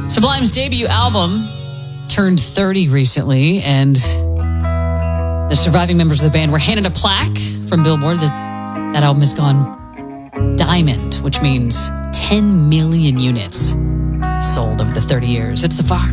Sublime's debut album turned 30 recently, and the surviving members of the band were handed a plaque from Billboard. That album has gone diamond, which means 10 million units sold over the 30 years. It's The Fox.